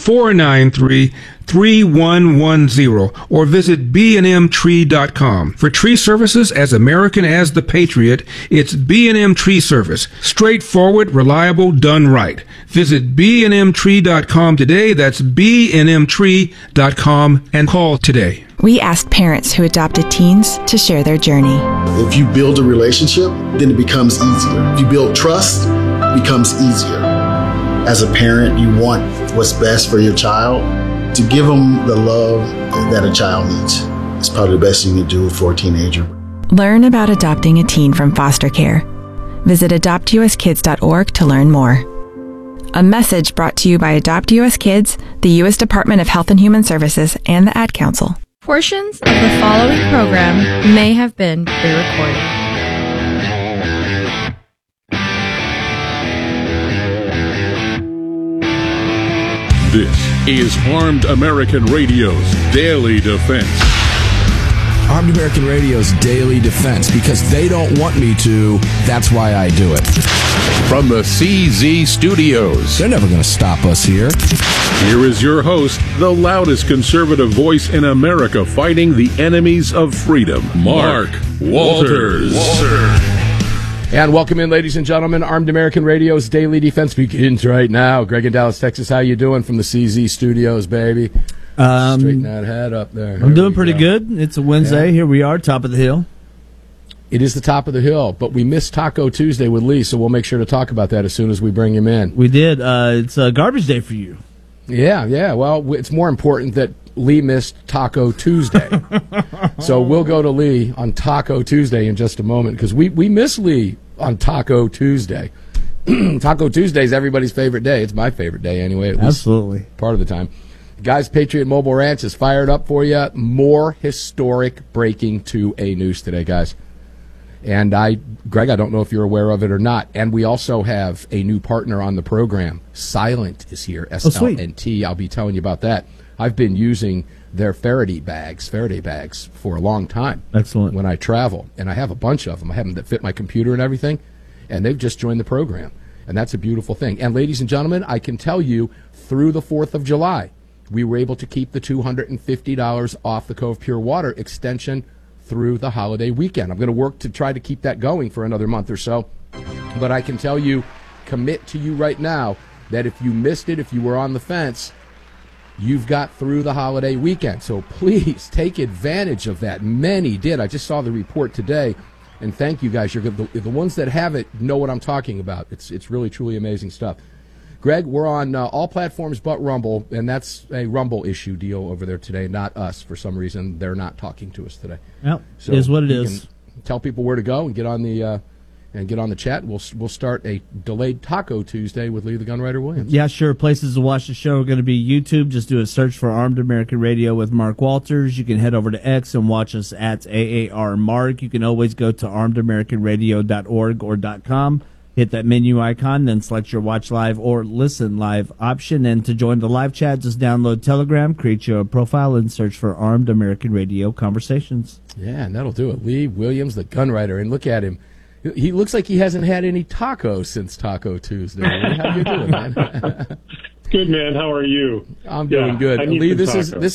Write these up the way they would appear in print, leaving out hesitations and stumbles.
493-3110 or visit bnmtree.com. For tree services as American as the Patriot, it's B&M Tree Service. Straightforward, reliable, done right. Visit bnmtree.com today. That's bnmtree.com and call today. We asked parents who adopted teens to share their journey. If you build a relationship, then it becomes easier. If you build trust, it becomes easier. As a parent, you want what's best for your child. To give them the love that a child needs is probably the best thing you can do for a teenager. Learn about adopting a teen from foster care. Visit adoptuskids.org to learn more. A message brought to you by Adopt US Kids, the U.S. Department of Health and Human Services, and the Ad Council. Portions of the following program may have been pre-recorded. This is Armed American Radio's Daily Defense. Armed American Radio's Daily Defense. Because they don't want me to, that's why I do it. From the CZ Studios. They're never going to stop us here. Here is your host, the loudest conservative voice in America fighting the enemies of freedom, Mark Walters. And welcome in, ladies and gentlemen. Armed American Radio's Daily Defense begins right now. Greg in Dallas, Texas. How you doing from the CZ Studios, baby? Straighten that head up there. I'm doing pretty good. It's a Wednesday. Yeah. Here we are, top of the hill. It is the top of the hill, but we missed Taco Tuesday with Lee, so we'll make sure to talk about that as soon as we bring him in. We did. It's a garbage day for you. Yeah. Well, it's more important that Lee missed Taco Tuesday. So we'll go to Lee on Taco Tuesday in just a moment, because we miss Lee on Taco Tuesday. Taco Tuesday is everybody's favorite day. It's my favorite day anyway. At least absolutely. Part of the time. Guys, Patriot Mobile Ranch is fired up for you. More historic breaking 2A news today, guys. And Greg, I don't know if you're aware of it or not. And we also have a new partner on the program. Silent is here, SLNT. I'll be telling you about that. I've been using their Faraday bags for a long time. Excellent. When I travel. And I have a bunch of them. I have them that fit my computer and everything. And they've just joined the program. And that's a beautiful thing. And ladies and gentlemen, I can tell you, through the 4th of July, we were able to keep the $250 off the Cove Pure Water extension through the holiday weekend. I'm going to work to try to keep that going for another month or so. But I can tell you, commit to you right now, that if you missed it, if you were on the fence, you've got through the holiday weekend. So please take advantage of that. Many did. I just saw the report today. And thank you guys. You're the ones that have it know what I'm talking about. It's really, truly amazing stuff. Greg, we're on all platforms but Rumble, and that's a Rumble issue deal over there today, not us. For some reason, they're not talking to us today. Yep, so it is what it is. Tell people where to go and get on the chat. We'll start a delayed Taco Tuesday with Lee the Gunwriter Williams. Yeah, sure. Places to watch the show are going to be YouTube. Just do a search for Armed American Radio with Mark Walters. You can head over to X and watch us at AARMark. You can always go to armedamericanradio.org or .com. Hit that menu icon, then select your watch live or listen live option. And to join the live chat, just download Telegram, create your profile, and search for Armed American Radio Conversations. Yeah, and that'll do it. Lee Williams, the Gunwriter, and look at him. He looks like he hasn't had any tacos since Taco Tuesday. How you doing, man? Good, man. How are you? I'm doing good. Lee, this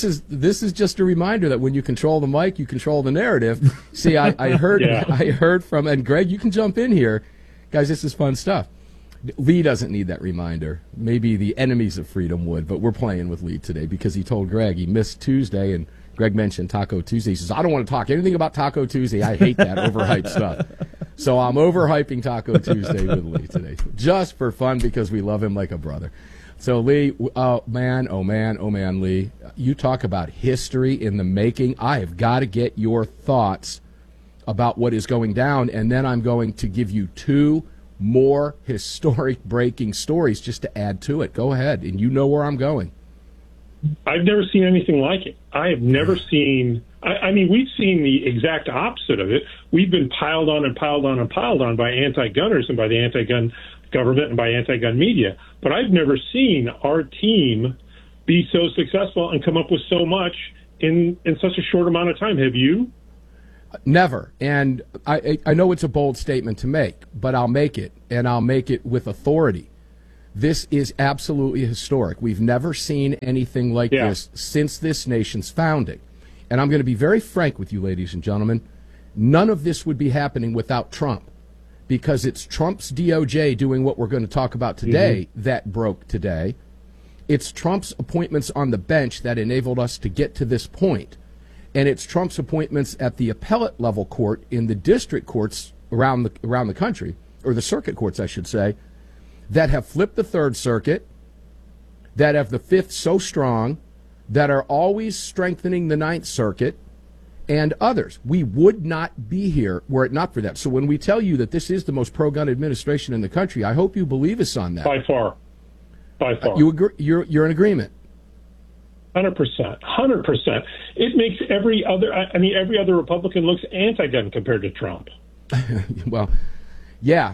is just a reminder that when you control the mic, you control the narrative. See, I heard from, and Greg, you can jump in here. Guys, this is fun stuff. Lee doesn't need that reminder. Maybe the enemies of freedom would, but we're playing with Lee today because he told Greg he missed Tuesday, and Greg mentioned Taco Tuesday. He says, I don't want to talk anything about Taco Tuesday. I hate that overhyped stuff. So I'm overhyping Taco Tuesday with Lee today, just for fun because we love him like a brother. So, Lee, oh man, Lee, you talk about history in the making. I have got to get your thoughts about what is going down, and then I'm going to give you two more historic breaking stories just to add to it. Go ahead, and you know where I'm going. I've never seen anything like it. I have never seen, I mean, we've seen the exact opposite of it. We've been piled on and piled on and piled on by anti-gunners and by the anti-gun government and by anti-gun media. But I've never seen our team be so successful and come up with so much in such a short amount of time. Have you? Never. And I know it's a bold statement to make, but I'll make it, and I'll make it with authority. This is absolutely historic. We've never seen anything like this since this nation's founding. And I'm going to be very frank with you, ladies and gentlemen. None of this would be happening without Trump, because it's Trump's DOJ doing what we're going to talk about today that broke today. It's Trump's appointments on the bench that enabled us to get to this point. And it's Trump's appointments at the appellate level court in the district courts around the country, or the circuit courts, I should say, that have flipped the Third Circuit, that have the Fifth so strong, that are always strengthening the Ninth Circuit, and others. We would not be here were it not for that. So when we tell you that this is the most pro-gun administration in the country, I hope you believe us on that. By far. You agree? You're in agreement. 100%. 100%. It makes every other Republican looks anti-gun compared to Trump. Well, yeah.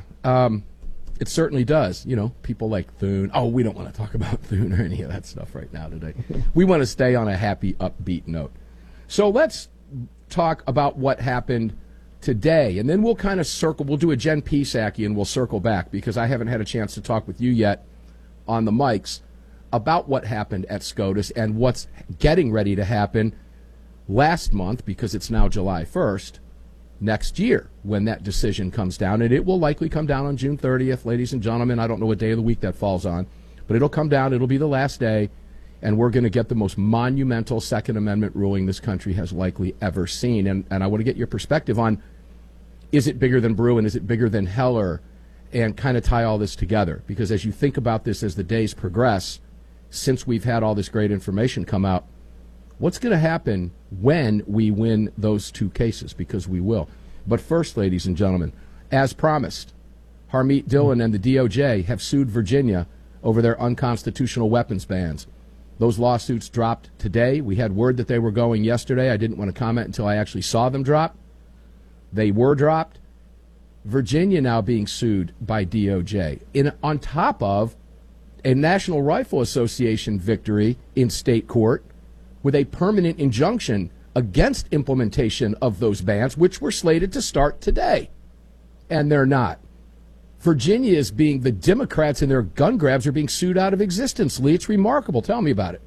It certainly does. You know, people like Thune. Oh, we don't want to talk about Thune or any of that stuff right now today. We want to stay on a happy, upbeat note. So let's talk about what happened today, and then we'll kind of circle. We'll do a Jen Psaki, and we'll circle back, because I haven't had a chance to talk with you yet on the mics about what happened at SCOTUS and what's getting ready to happen last month, because it's now July 1st. Next year when that decision comes down, and it will likely come down on June 30th, ladies and gentlemen. I don't know what day of the week that falls on, but it'll come down. It'll be the last day, and we're going to get the most monumental Second Amendment ruling this country has likely ever seen. And I want to get your perspective on, is it bigger than Bruen? Is it bigger than Heller? And kind of tie all this together, because as you think about this as the days progress, since we've had all this great information come out, what's going to happen when we win those two cases? Because we will. But first, ladies and gentlemen, as promised, Harmeet Dillon and the DOJ have sued Virginia over their unconstitutional weapons bans. Those lawsuits dropped today. We had word that they were going yesterday. I didn't want to comment until I actually saw them drop. They were dropped. Virginia now being sued by DOJ, on top of a National Rifle Association victory in state court, with a permanent injunction against implementation of those bans, which were slated to start today. And they're not. Virginia is being, the Democrats and their gun grabs are being sued out of existence. Lee, it's remarkable. Tell me about it.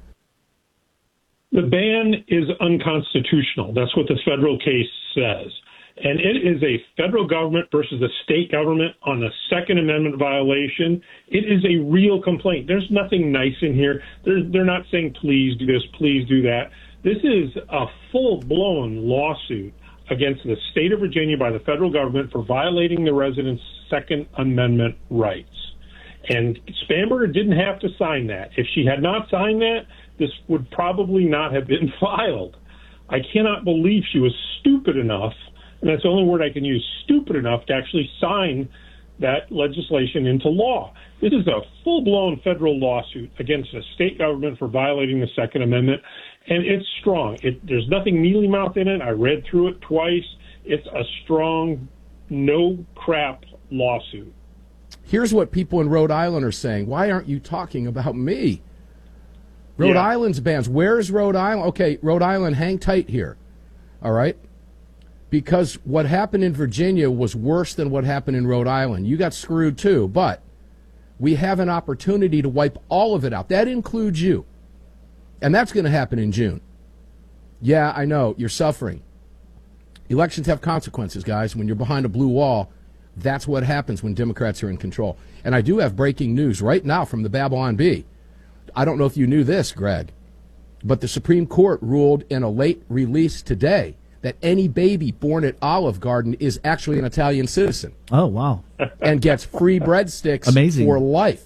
The ban is unconstitutional. That's what the federal case says. And it is a federal government versus a state government on a Second Amendment violation. It is a real complaint. There's nothing nice in here. They're not saying, please do this, please do that. This is a full-blown lawsuit against the state of Virginia by the federal government for violating the residents' Second Amendment rights. And Spanberger didn't have to sign that. If she had not signed that, this would probably not have been filed. I cannot believe she was stupid enough, and that's the only word I can use, stupid enough to actually sign that legislation into law. This is a full-blown federal lawsuit against a state government for violating the Second Amendment, and it's strong. There's nothing mealy-mouthed in it. I read through it twice. It's a strong, no-crap lawsuit. Here's what people in Rhode Island are saying. Why aren't you talking about me? Rhode Island's bans. Where is Rhode Island? Okay, Rhode Island, hang tight here. All right? Because what happened in Virginia was worse than what happened in Rhode Island. You got screwed too, but we have an opportunity to wipe all of it out. That includes you. And that's going to happen in June. Yeah, I know, you're suffering. Elections have consequences, guys. When you're behind a blue wall, that's what happens when Democrats are in control. And I do have breaking news right now from the Babylon Bee. I don't know if you knew this, Greg, but the Supreme Court ruled in a late release today that any baby born at Olive Garden is actually an Italian citizen. Oh, wow. And gets free breadsticks Amazing. For life.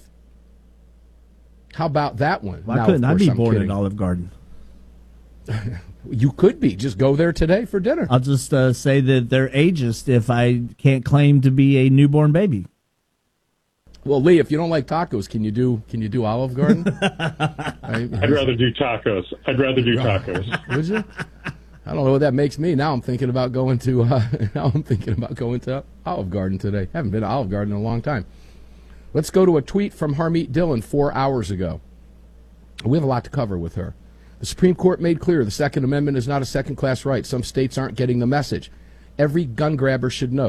How about that one? Why couldn't I be born at Olive Garden? You could be. Just go there today for dinner. I'll just say that they're ageist if I can't claim to be a newborn baby. Well, Lee, if you don't like tacos, can you do Olive Garden? I'd rather do tacos. Tacos. Would you? I don't know what that makes me. Now I'm thinking about going to Olive Garden today. Haven't been to Olive Garden in a long time. Let's go to a tweet from Harmeet Dillon 4 hours ago. We have a lot to cover with her. The Supreme Court made clear the Second Amendment is not a second-class right. Some states aren't getting the message. Every gun grabber should note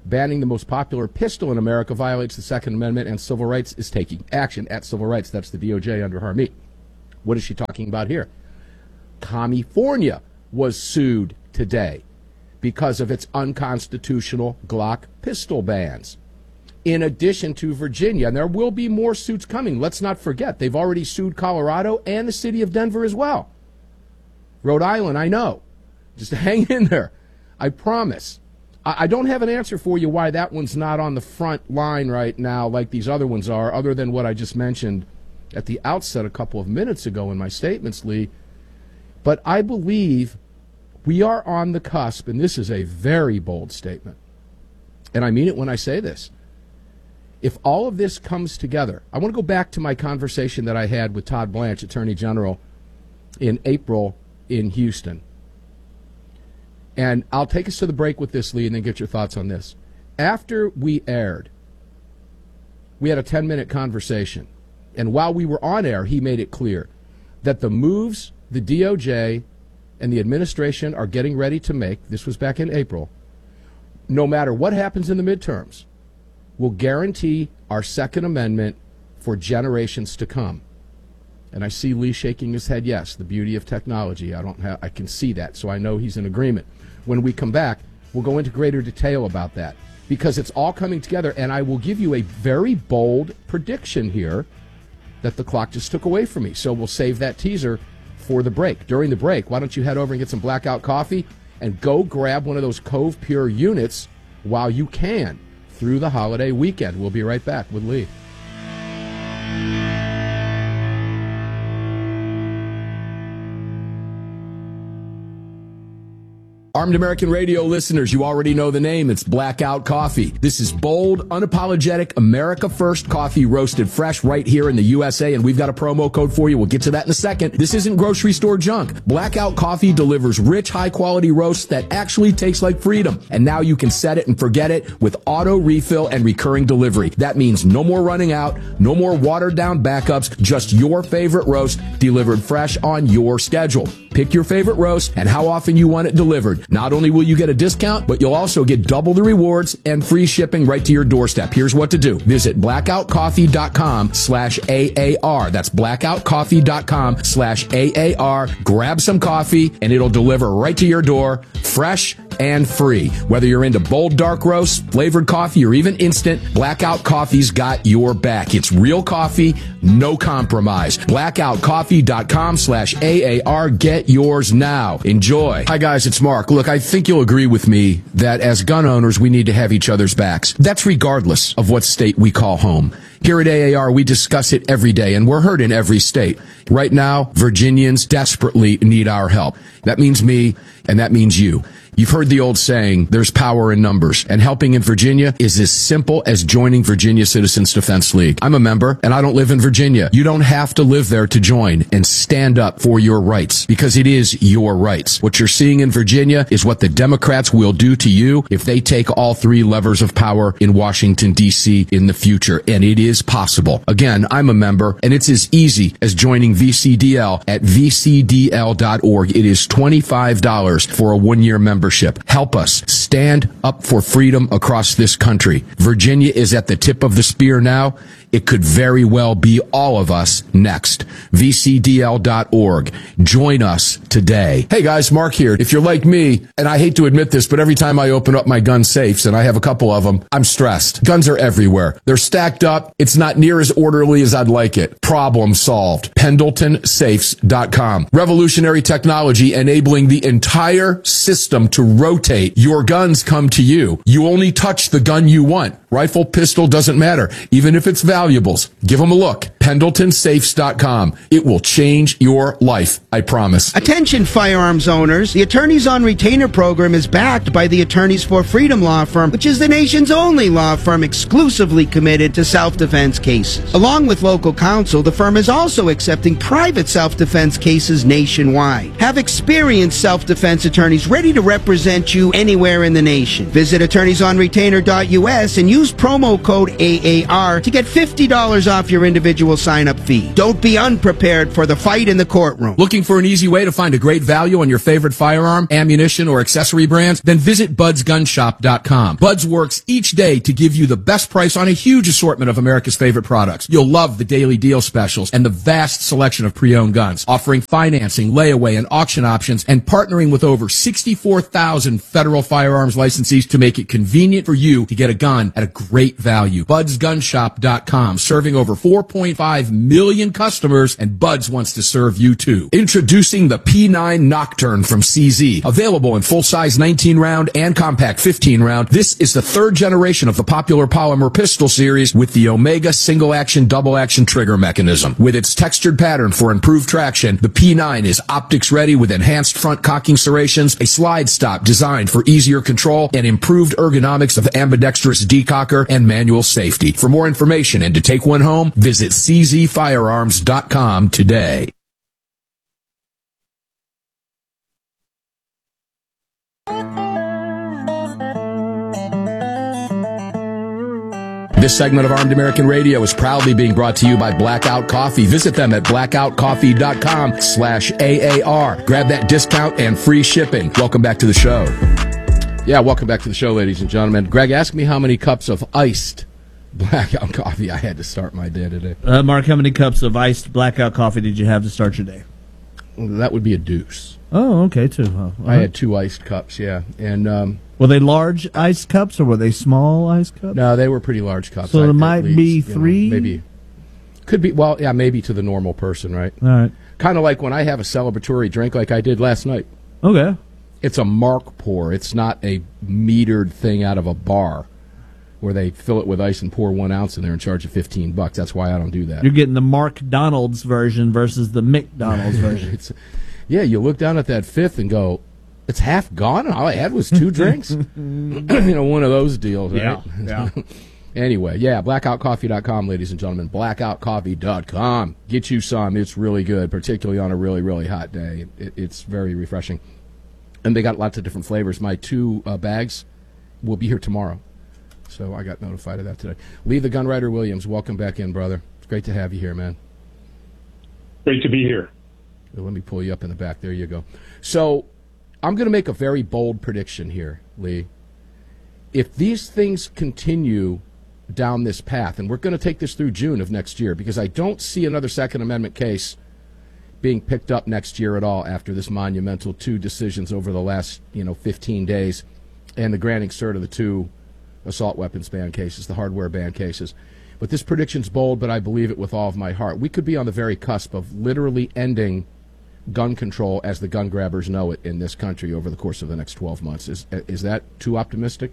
banning the most popular pistol in America violates the Second Amendment and civil rights, is taking action at civil rights. That's the DOJ under Harmeet. What is she talking about here? California was sued today because of its unconstitutional Glock pistol bans, in addition to Virginia. And there will be more suits coming. Let's not forget, they've already sued Colorado and the city of Denver as well. Rhode Island, I know. Just hang in there. I promise. I don't have an answer for you why that one's not on the front line right now like these other ones are, other than what I just mentioned at the outset a couple of minutes ago in my statements, Lee. But I believe we are on the cusp, and this is a very bold statement, and I mean it when I say this. If all of this comes together, I want to go back to my conversation that I had with Todd Blanche, Attorney General, in April in Houston. And I'll take us to the break with this, Lee, and then get your thoughts on this. After we aired, we had a 10-minute conversation. And while we were on air, he made it clear that the moves the DOJ and the administration are getting ready to make, this was back in April, no matter what happens in the midterms, will guarantee our Second Amendment for generations to come. And I see Lee shaking his head, yes, the beauty of technology. I can see that, so I know he's in agreement. When we come back, we'll go into greater detail about that, because it's all coming together, and I will give you a very bold prediction here that the clock just took away from me. So we'll save that teaser for the break. During the break, why don't you head over and get some Blackout coffee and go grab one of those Cove Pure units while you can through the holiday weekend. We'll be right back with Lee. Armed American Radio listeners, you already know the name. It's Blackout Coffee. This is bold, unapologetic, America First coffee roasted fresh right here in the USA, and we've got a promo code for you. We'll get to that in a second. This isn't grocery store junk. Blackout Coffee delivers rich, high-quality roasts that actually taste like freedom. And now you can set it and forget it with auto refill and recurring delivery. That means no more running out, no more watered-down backups, just your favorite roast delivered fresh on your schedule. Pick your favorite roast and how often you want it delivered. Not only will you get a discount, but you'll also get double the rewards and free shipping right to your doorstep. Here's what to do. Visit blackoutcoffee.com/AAR. That's blackoutcoffee.com/AAR. Grab some coffee and it'll deliver right to your door, fresh and free. Whether you're into bold dark roasts, flavored coffee, or even instant, Blackout Coffee's got your back. It's real coffee, no compromise. blackoutcoffee.com/AAR. Get yours now. Enjoy. Hi guys, it's Mark. Look, I think you'll agree with me that as gun owners, we need to have each other's backs. That's regardless of what state we call home. Here at AAR, we discuss it every day, and we're heard in every state. Right now, Virginians desperately need our help. That means me, and that means you. You've heard the old saying, there's power in numbers, and helping in Virginia is as simple as joining Virginia Citizens Defense League. I'm a member, and I don't live in Virginia. You don't have to live there to join and stand up for your rights, because it is your rights. What you're seeing in Virginia is what the Democrats will do to you if they take all three levers of power in Washington, D.C. in the future, and it is possible. Again, I'm a member, and it's as easy as joining VCDL at vcdl.org. It is $25 for a one-year membership. Help us stand up for freedom across this country. Virginia is at the tip of the spear now. It could very well be all of us next. VCDL.org. Join us today. Hey guys, Mark here. If you're like me, and I hate to admit this, but every time I open up my gun safes, and I have a couple of them, I'm stressed. Guns are everywhere. They're stacked up. It's not near as orderly as I'd like it. Problem solved. PendletonSafes.com. Revolutionary technology enabling the entire system to rotate. Your guns come to you. You only touch the gun you want. Rifle, pistol, doesn't matter. Even if it's valuables, give them a look. PendletonSafes.com. It will change your life, I promise. Attention firearms owners. The Attorneys on Retainer program is backed by the Attorneys for Freedom law firm, which is the nation's only law firm exclusively committed to self-defense cases. Along with local counsel, the firm is also accepting private self-defense cases nationwide. Have experienced self-defense attorneys ready to represent you anywhere in the nation. Visit attorneysonretainer.us and use use promo code AAR to get $50 off your individual sign-up fee. Don't be unprepared for the fight in the courtroom. Looking for an easy way to find a great value on your favorite firearm, ammunition, or accessory brands? Then visit budsgunshop.com. Buds works each day to give you the best price on a huge assortment of America's favorite products. You'll love the daily deal specials and the vast selection of pre-owned guns, offering financing, layaway, and auction options, and partnering with over 64,000 federal firearms licensees to make it convenient for you to get a gun at a great value. budsgunshop.com, serving over 4.5 million customers, and Buds wants to serve you too. Introducing the P9 Nocturne from CZ, available in full-size 19-round and compact 15-round. This is the third generation of the popular polymer pistol series with the Omega single-action, double-action trigger mechanism. With its textured pattern for improved traction, the P9 is optics-ready with enhanced front cocking serrations, a slide stop designed for easier control, and improved ergonomics of ambidextrous decocker and manual safety. For more information and to take one home, visit czfirearms.com today. This segment of Armed American Radio is proudly being brought to you by Blackout Coffee. Visit them at blackoutcoffee.com/AAR. Grab that discount and free shipping. Welcome back to the show. Yeah, welcome back to the show, ladies and gentlemen. Greg, ask me how many cups of iced Blackout Coffee I had to start my day today. Mark, how many cups of iced Blackout Coffee did you have to start your day? That would be a deuce. Oh, okay, two. Huh? I had 2 iced cups, yeah. And were they large iced cups or were they small iced cups? No, they were pretty large cups. So there might be 3? Maybe. Could be, well, yeah, maybe to the normal person, right? All right. Kind of like when I have a celebratory drink like I did last night. Okay. It's a Mark pour. It's not a metered thing out of a bar where they fill it with ice and pour 1 ounce in there and charge you $15. That's why I don't do that. You're getting the Mark Donald's version versus the McDonald's version. Yeah, you look down at that fifth and go, it's half gone? All I had was 2 drinks? One of those deals, right? Yeah. Anyway, yeah, blackoutcoffee.com, ladies and gentlemen. Blackoutcoffee.com. Get you some. It's really good, particularly on a really, really hot day. It's very refreshing. And they got lots of different flavors. My 2 bags will be here tomorrow. So I got notified of that today. Lee the Gunwriter Williams, welcome back in, brother. It's great to have you here, man. Great to be here. Let me pull you up in the back. There you go. So I'm going to make a very bold prediction here, Lee. If these things continue down this path, and we're going to take this through June of next year, because I don't see another Second Amendment case being picked up next year at all after this monumental 2 decisions over the last 15 days and the granting cert of the 2 assault weapons ban cases, the hardware ban cases. But this prediction's bold, but I believe it with all of my heart. We could be on the very cusp of literally ending gun control as the gun grabbers know it in this country over the course of the next 12 months. Is that too optimistic?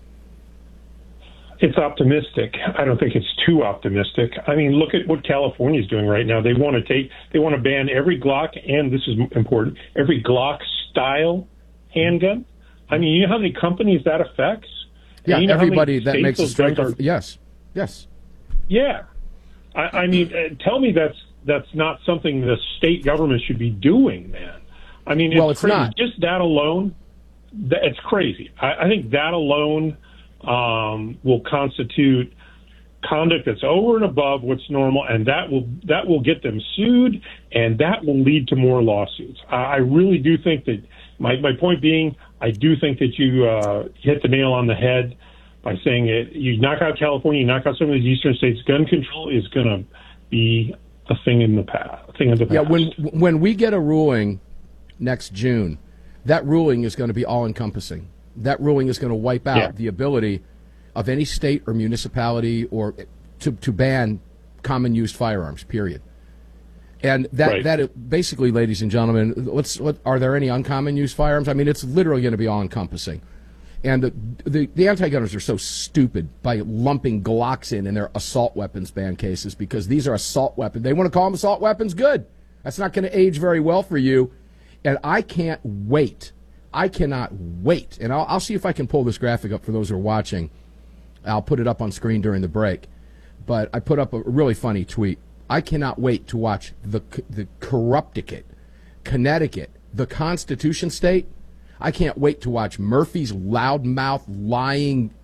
It's optimistic. I don't think it's too optimistic. I mean, look at what California's doing right now. They want to ban every Glock, and this is important, every Glock style handgun. I mean, you know how many companies that affects? Yeah, you know everybody that makes a strike. Yes. Yeah. I mean, tell me that's not something the state government should be doing, man. I mean, it's crazy. Not. Just that alone, it's crazy. I think that alone will constitute conduct that's over and above what's normal, and that will get them sued, and that will lead to more lawsuits. I really do think that. My point being, I do think that you hit the nail on the head by saying it. You knock out California, you knock out some of these eastern states. Gun control is going to be a thing in the past. Yeah, when we get a ruling next June, that ruling is going to be all-encompassing. That ruling is going to wipe out the ability of any state or municipality or to ban common-use firearms, period. And that basically, ladies and gentlemen, are there any uncommon-use firearms? I mean, it's literally going to be all-encompassing. And the anti-gunners are so stupid by lumping Glocks in their assault weapons ban cases because these are assault weapons. They want to call them assault weapons? Good. That's not going to age very well for you. And I can't wait. I cannot wait. And I'll see if I can pull this graphic up for those who are watching. I'll put it up on screen during the break. But I put up a really funny tweet. I cannot wait to watch the Corrupticate, Connecticut, the Constitution State. I can't wait to watch Murphy's loudmouth, lying,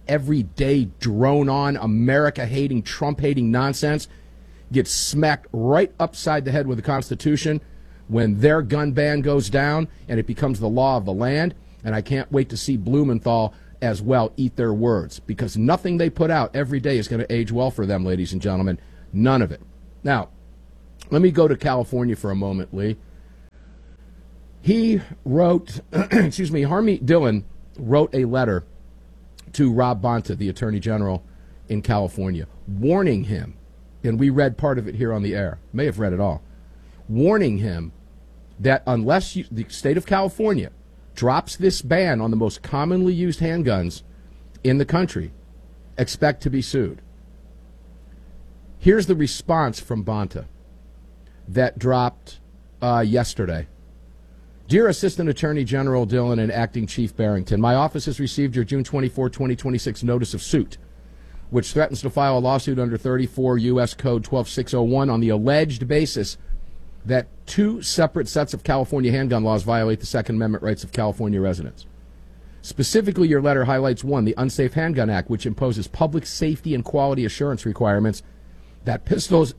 everyday drone-on, America-hating, Trump-hating nonsense gets smacked right upside the head with the Constitution when their gun ban goes down and it becomes the law of the land. And I can't wait to see Blumenthal as well eat their words, because nothing they put out every day is going to age well for them, ladies and gentlemen. None of it. Now, let me go to California for a moment, Lee. He wrote, Harmeet Dillon wrote a letter to Rob Bonta, the Attorney General in California, warning him, and we read part of it here on the air, may have read it all, warning him that unless the state of California drops this ban on the most commonly used handguns in the country, expect to be sued. Here's the response from Bonta that dropped yesterday. Dear Assistant Attorney General Dillon and Acting Chief Barrington, my office has received your June 24, 2026 notice of suit, which threatens to file a lawsuit under 34 U.S. Code 12601 on the alleged basis that two separate sets of California handgun laws violate the Second Amendment rights of California residents. Specifically, your letter highlights, one, the Unsafe Handgun Act, which imposes public safety and quality assurance requirements that pistols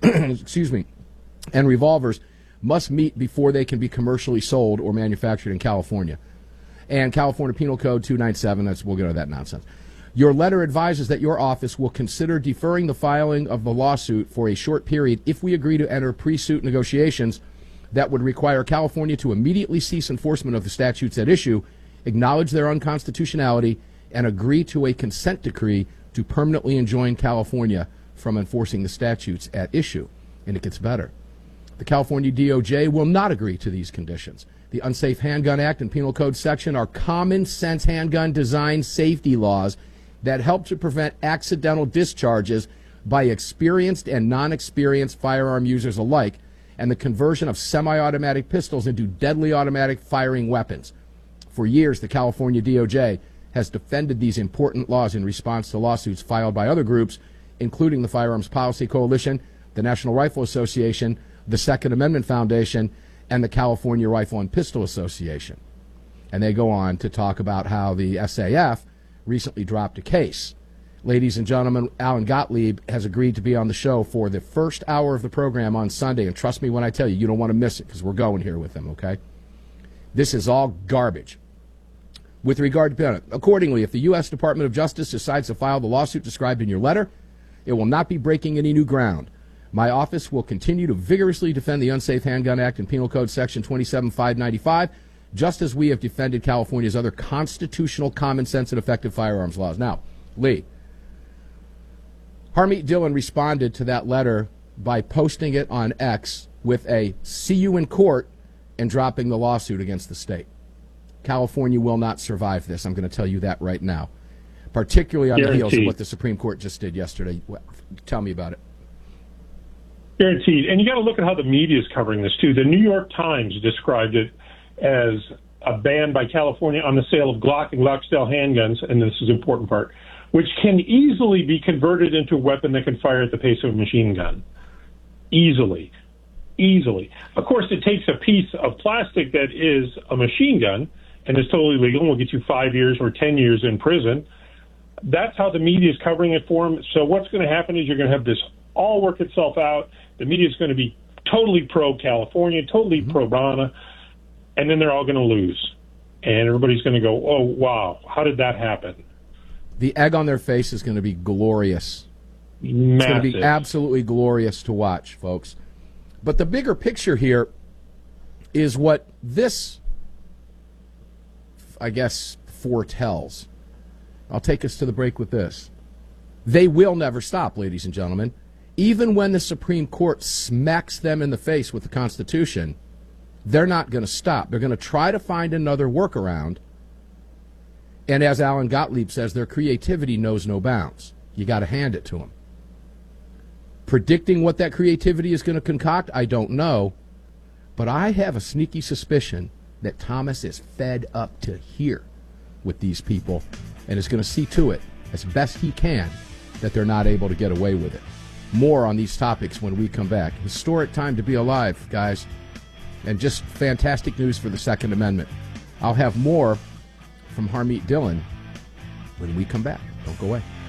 and revolvers must meet before they can be commercially sold or manufactured in California. And California Penal Code 297, we'll get into that nonsense. Your letter advises that your office will consider deferring the filing of the lawsuit for a short period if we agree to enter pre-suit negotiations that would require California to immediately cease enforcement of the statutes at issue, acknowledge their unconstitutionality, and agree to a consent decree to permanently enjoin California from enforcing the statutes at issue. And it gets better. The California DOJ will not agree to these conditions. The Unsafe Handgun Act and Penal Code section are common sense handgun design safety laws that help to prevent accidental discharges by experienced and non-experienced firearm users alike, and the conversion of semi-automatic pistols into deadly automatic firing weapons. For years, the California DOJ has defended these important laws in response to lawsuits filed by other groups, including the Firearms Policy Coalition, the National Rifle Association, the Second Amendment Foundation, and the California Rifle and Pistol Association. And they go on to talk about how the SAF recently dropped a case. Ladies and gentlemen, Alan Gottlieb has agreed to be on the show for the first hour of the program on Sunday, and trust me when I tell you, you don't want to miss it, because we're going here with him, okay? This is all garbage. With regard to, accordingly, if the U.S. Department of Justice decides to file the lawsuit described in your letter, it will not be breaking any new ground. My office will continue to vigorously defend the Unsafe Handgun Act and Penal Code Section 27595, just as we have defended California's other constitutional, common sense, and effective firearms laws. Now, Lee, Harmeet Dillon responded to that letter by posting it on X with a "see you in court" and dropping the lawsuit against the state. California will not survive this. I'm going to tell you that right now, particularly on the heels of what the Supreme Court just did yesterday. Tell me about it. Guaranteed. And you got to look at how the media is covering this, too. The New York Times described it as a ban by California on the sale of Glock and Glock-style handguns, and this is the important part, which can easily be converted into a weapon that can fire at the pace of a machine gun. Easily. Of course, it takes a piece of plastic that is a machine gun and is totally legal and will get you 5 years or 10 years in prison. That's how the media is covering it for them. So what's going to happen is you're going to have this all work itself out. The media is going to be totally pro-California, totally pro-Brahma, and then they're all going to lose. And everybody's going to go, oh, wow, how did that happen? The egg on their face is going to be glorious. Massive. It's going to be absolutely glorious to watch, folks. But the bigger picture here is what this, I guess, foretells. I'll take us to the break with this. They will never stop, ladies and gentlemen. Even when the Supreme Court smacks them in the face with the Constitution, they're not going to stop. They're going to try to find another workaround. And as Alan Gottlieb says, their creativity knows no bounds. You got to hand it to them. Predicting what that creativity is going to concoct, I don't know. But I have a sneaky suspicion that Thomas is fed up to here with these people and is going to see to it, as best he can, that they're not able to get away with it. More on these topics when we come back. Historic time to be alive, guys. And just fantastic news for the Second Amendment. I'll have more from Harmeet Dillon when we come back. Don't go away.